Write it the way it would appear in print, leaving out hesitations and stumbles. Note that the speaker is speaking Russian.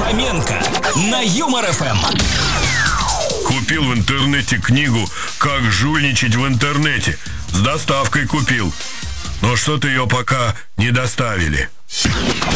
Хоменко на Юмор ФМ. Купил в интернете книгу «Как жульничать в интернете». С доставкой купил. Но что-то ее пока не доставили.